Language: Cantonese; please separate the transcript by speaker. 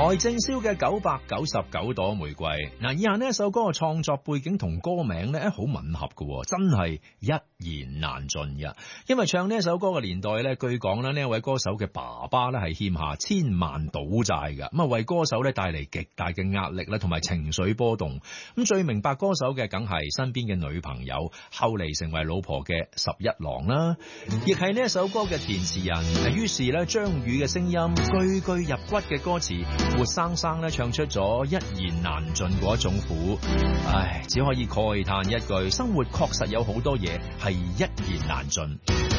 Speaker 1: 邰正宵嘅999朵玫瑰。嗱，以下呢一首歌嘅創作背景同歌名咧好吻合嘅，真係一言難盡嘅。因為唱呢一首歌嘅年代咧，據講咧呢一位歌手嘅爸爸咧係欠下千萬賭債嘅，咁啊為歌手咧帶嚟極大嘅壓力啦，同埋情緒波動。咁最明白歌手嘅梗係身邊嘅女朋友，後嚟成為老婆嘅11郎啦，亦係呢一首歌嘅填詞人。於是咧張宇嘅聲音句句入骨嘅歌詞，活生生咧唱出咗一言難盡嗰種苦。唉，只可以慨嘆一句，生活確實有好多嘢係一言難盡。